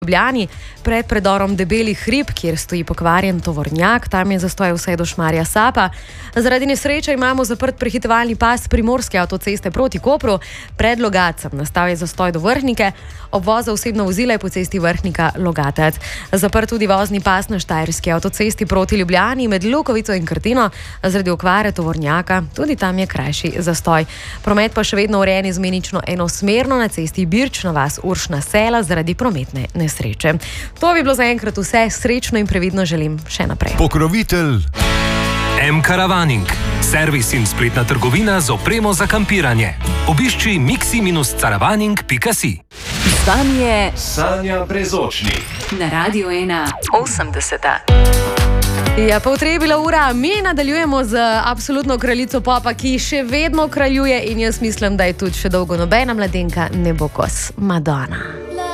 Ljubljani, pred predorom Debeli hrib, kjer stoji pokvarjen tovornjak, tam je zastoj vse do Šmarja Sapa. Zaradi nesreče imamo zaprt prehitevalni pas Primorske avtoceste proti Kopru, pred Logacem nastal je zastoj do Vrhnike, obvoz za osebno vozilo je po cesti Vrhnika-Logatec. Zaprt tudi vozni pas na Štajerski avtocesti proti Ljubljani med Lukovico in Krtino, zaradi okvare tovornjaka, tudi tam je krajši zastoj. Promet pa še vedno urejen izmenično enosmerno na cesti Birčna vas Uršna Sela zaradi prometne nesreče. To bi bilo zaenkrat vse, srečno in previdno želim še naprej. Pokrovitelj M-Caravaning, servis in spletna trgovina z opremo za kampiranje. Obišči mixi-caravaning.si. Z vami je Sanja Brezočnik na Radio 1 80. Ja, pa utrebila ura, mi nadaljujemo z absolutno kraljico popa, ki še vedno kraljuje in jaz mislim, da je tudi še dolgo nobena mladenka ne bo kos. Madonna.